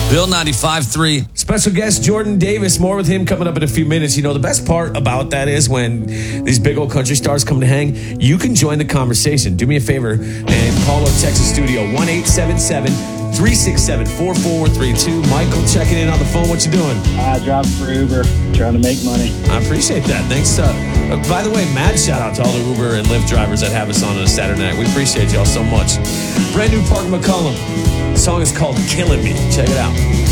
Bill 95.3. Special guest Jordan Davis. More with him coming up in a few minutes. You know, the best part about that is when these big old country stars come to hang, you can join the conversation. Do me a favor and call our Texas studio, 1-877-367-4432. Michael checking in on the phone. What you doing? I drive for Uber, trying to make money. I appreciate that. Thanks. By the way, mad shout out to all the Uber and Lyft drivers that have us on a Saturday night. We appreciate y'all so much. Brand new Parker McCollum. The song is called Killing Me. Check it out.